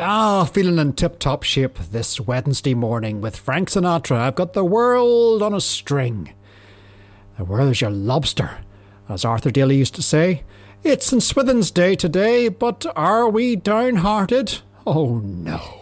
Feeling in tip-top shape this Wednesday morning with Frank Sinatra. I've got the world on a string. The world's your lobster, as Arthur Daly used to say. It's St. Swithin's Day today, but are we downhearted? Oh no.